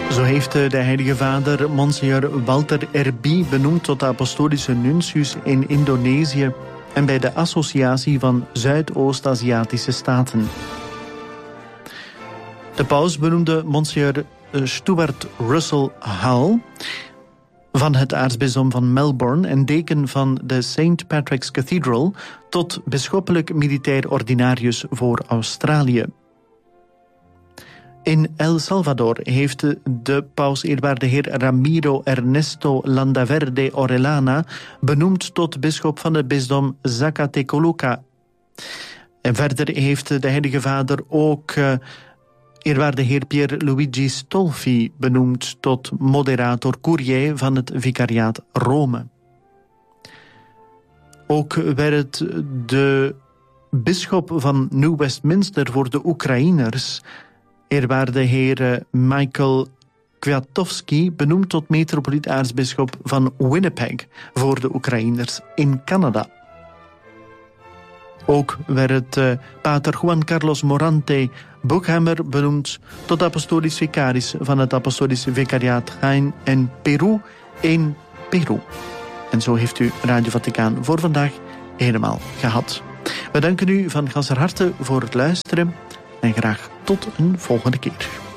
Zo heeft de Heilige Vader Monsignor Walter Erbi benoemd tot apostolische nuncius in Indonesië en bij de Associatie van Zuidoost-Aziatische Staten. De paus benoemde Monsignor Stuart Russell Hull van het aartsbisdom van Melbourne en deken van de St. Patrick's Cathedral tot bisschoppelijk militair ordinarius voor Australië. In El Salvador heeft de paus eerwaarde heer Ramiro Ernesto Landaverde Orellana benoemd tot bisschop van het bisdom Zacatecoluca. En verder heeft de Heilige Vader ook eerwaarde heer Pier Luigi Stolfi benoemd tot moderator courier van het vicariaat Rome. Ook werd de bisschop van New Westminster voor de Oekraïners, eerwaarde heer Michael Kwiatkowski, benoemd tot metropoliet-aartsbisschop van Winnipeg voor de Oekraïners in Canada. Ook werd pater Juan Carlos Morante Boekhammer benoemd tot apostolisch vicaris van het apostolisch vicariaat Jaén en Peru in Peru. En zo heeft u Radio Vaticaan voor vandaag helemaal gehad. We danken u van ganser harte voor het luisteren en graag tot een volgende keer.